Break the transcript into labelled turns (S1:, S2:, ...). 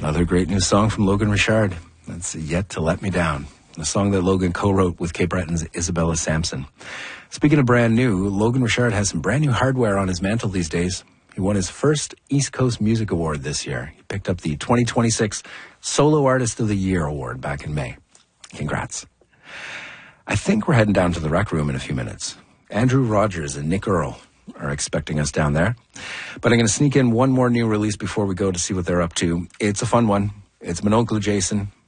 S1: Another great new song from Logan Richard. That's Yet to Let Me Down. A song that Logan co-wrote with Cape Breton's Isabella Sampson. Speaking of brand new, Logan Richard has some brand new hardware on his mantle these days. He won his first East Coast Music Award this year. He picked up the 2026 Solo Artist of the Year award back in May. Congrats. I think we're heading down to the rec room in a few minutes. Andrew Rogers and Nick Earl are expecting us down there. But I'm going to sneak in one more new release before we go to see what they're up to. It's a fun one. It's Mon Oncle Jason